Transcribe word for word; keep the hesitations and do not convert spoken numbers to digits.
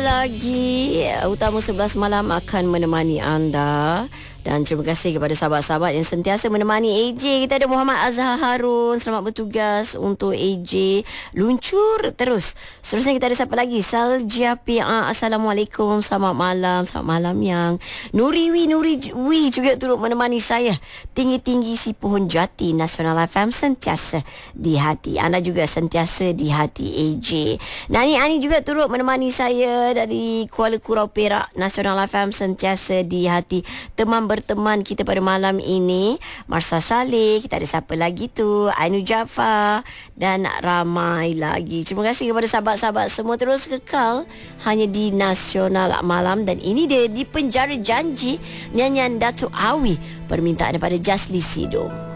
lagi. Utama sebelas malam akan menemani anda. Dan terima kasih kepada sahabat-sahabat yang sentiasa menemani A J. Kita ada Muhammad Azhar Harun. Selamat bertugas untuk A J. Luncur terus. Seterusnya kita ada siapa lagi? Salja P A. Assalamualaikum. Selamat malam. Selamat malam yang. Nuriwi Nuriwi juga turut menemani saya. Tinggi-tinggi si pohon jati. Nasional F M sentiasa di hati. Anda juga sentiasa di hati A J. Nani Ani juga turut menemani saya dari Kuala Kurau Perak. Nasional F M sentiasa di hati. Teman berteman kita pada malam ini, Marsha Saleh. Kita ada siapa lagi tu? Ainu Jafar dan ramai lagi. Terima kasih kepada sahabat-sahabat semua. Terus kekal hanya di Nasional Malam. Dan ini dia di Penjara Janji, nyanyian Datuk Awi, permintaan daripada Jasli Sidom.